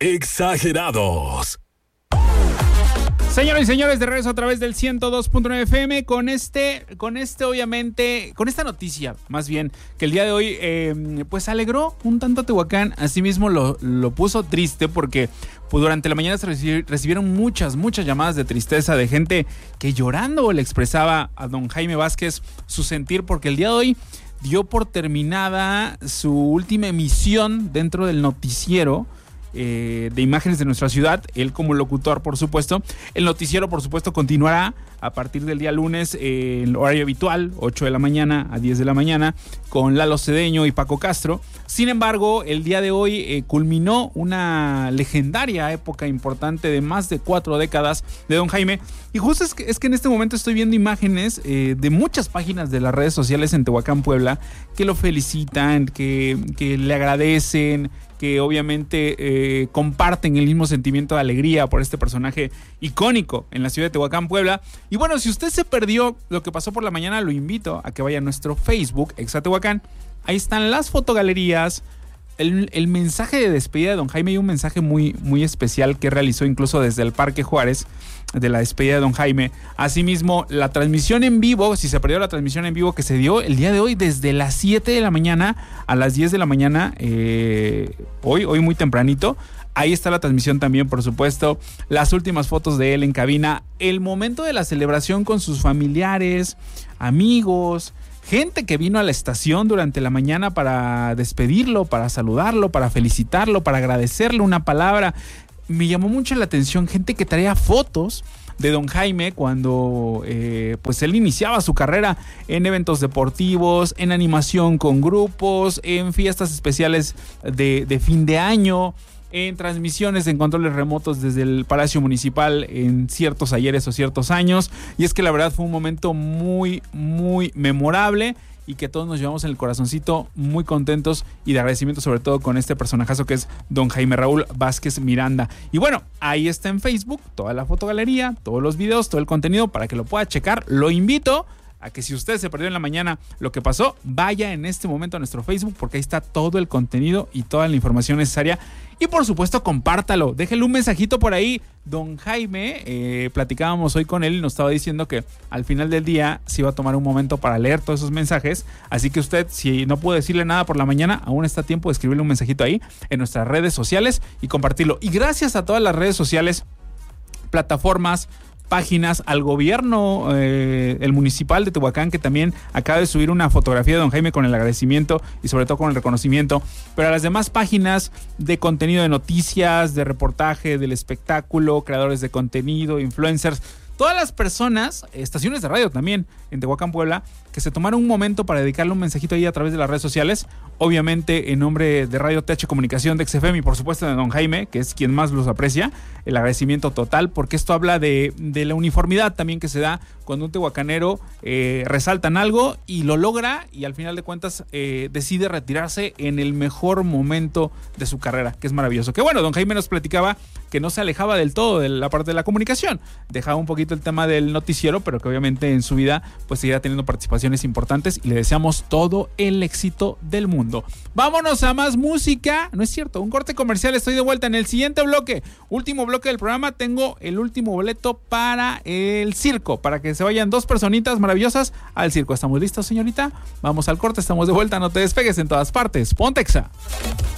Exagerados. Señoras y señores, de regreso a través del 102.9 FM con esta noticia, más bien, que el día de hoy, pues alegró un tanto a Tehuacán. Asimismo lo puso triste porque pues, durante la mañana se recibieron muchas llamadas de tristeza de gente que llorando le expresaba a don Jaime Vázquez su sentir, porque el día de hoy dio por terminada su última emisión dentro del noticiero de imágenes de nuestra ciudad, él como locutor, por supuesto. El noticiero, por supuesto, continuará a partir del día lunes en el horario habitual, 8 de la mañana a 10 de la mañana, con Lalo Cedeño y Paco Castro. Sin embargo, el día de hoy culminó una legendaria época importante de más de 4 décadas de don Jaime. Y justo es que en este momento estoy viendo imágenes de muchas páginas de las redes sociales en Tehuacán, Puebla, que lo felicitan, que le agradecen, que obviamente comparten el mismo sentimiento de alegría por este personaje icónico en la ciudad de Tehuacán, Puebla. Y bueno, si usted se perdió lo que pasó por la mañana, lo invito a que vaya a nuestro Facebook, Exatehuacán. Ahí están las fotogalerías, el mensaje de despedida de don Jaime y un mensaje muy especial que realizó incluso desde el Parque Juárez, de la despedida de don Jaime. Asimismo, la transmisión en vivo, si se perdió la transmisión en vivo que se dio el día de hoy desde las 7 de la mañana a las 10 de la mañana, hoy muy tempranito. Ahí está la transmisión también, por supuesto. Las últimas fotos de él en cabina. El momento de la celebración con sus familiares, amigos, gente que vino a la estación durante la mañana para despedirlo, para saludarlo, para felicitarlo, para agradecerle una palabra. Me llamó mucho la atención gente que traía fotos de don Jaime cuando pues él iniciaba su carrera en eventos deportivos, en animación con grupos, en fiestas especiales de fin de año, en transmisiones en controles remotos desde el Palacio Municipal en ciertos ayeres o ciertos años. Y es que la verdad fue un momento muy memorable y que todos nos llevamos en el corazoncito muy contentos y de agradecimiento, sobre todo con este personajazo que es don Jaime Raúl Vázquez Miranda. Y bueno, ahí está en Facebook toda la fotogalería, todos los videos, todo el contenido para que lo pueda checar. Lo invito a que si usted se perdió en la mañana lo que pasó, vaya en este momento a nuestro Facebook porque ahí está todo el contenido y toda la información necesaria. Y por supuesto, compártalo, déjele un mensajito por ahí. Don Jaime, platicábamos hoy con él y nos estaba diciendo que al final del día se iba a tomar un momento para leer todos esos mensajes. Así que usted, si no pudo decirle nada por la mañana, aún está a tiempo de escribirle un mensajito ahí en nuestras redes sociales y compartirlo. Y gracias a todas las redes sociales, plataformas, páginas, al gobierno el municipal de Tehuacán, que también acaba de subir una fotografía de don Jaime con el agradecimiento y sobre todo con el reconocimiento, pero a las demás páginas de contenido de noticias, de reportaje, del espectáculo, creadores de contenido, influencers, todas las personas, estaciones de radio también en Tehuacán, Puebla, que se tomaron un momento para dedicarle un mensajito ahí a través de las redes sociales, obviamente en nombre de Radio TH Comunicación de XFM y por supuesto de don Jaime, que es quien más los aprecia, el agradecimiento total, porque esto habla de la uniformidad también que se da cuando un tehuacanero resaltan algo y lo logra y al final de cuentas decide retirarse en el mejor momento de su carrera, que es maravilloso. Que bueno, don Jaime nos platicaba que no se alejaba del todo de la parte de la comunicación, dejaba un poquito el tema del noticiero, pero que obviamente en su vida pues seguirá teniendo participaciones importantes y le deseamos todo el éxito del mundo. Vámonos a más música, no es cierto, un corte comercial, estoy de vuelta en el siguiente bloque, último bloque del programa. Tengo el último boleto para el circo, para que se vayan 2 personitas maravillosas al circo. ¿Estamos listos, señorita? Vamos al corte, estamos de vuelta, no te despegues en todas partes, ponte Exa.